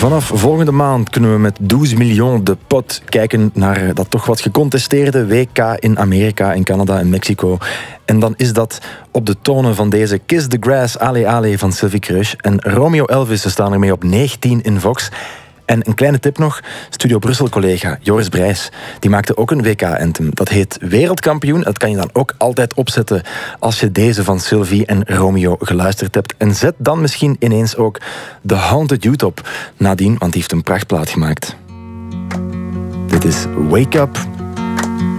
Vanaf volgende maand kunnen we met 12 miljoen de pot kijken naar dat toch wat gecontesteerde WK in Amerika, in Canada en Mexico. En dan is dat op de tonen van deze Kiss the Grass, Ale Ale van Sylvie Kreusch. En Romeo Elvis, ze staan ermee op 19 in Vox. En een kleine tip nog, Studio Brussel-collega Joris Brijs, die maakte ook een WK-anthem. Dat heet Wereldkampioen. Dat kan je dan ook altijd opzetten als je deze van Sylvie en Romeo geluisterd hebt. En zet dan misschien ineens ook The Haunted Youth op nadien, want die heeft een prachtplaat gemaakt. Dit is Wake Up.